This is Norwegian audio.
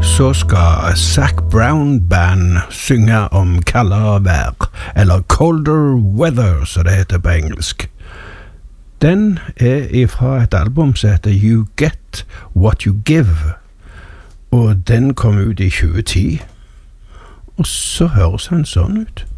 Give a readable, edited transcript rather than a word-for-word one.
så skal Zac Brown Band synge om kaldere vær, eller Colder Weather, som det heter på engelsk. Den ifra et album som heter You Get What You Give, og den kom ut i 2010, og så høres han sånn ut.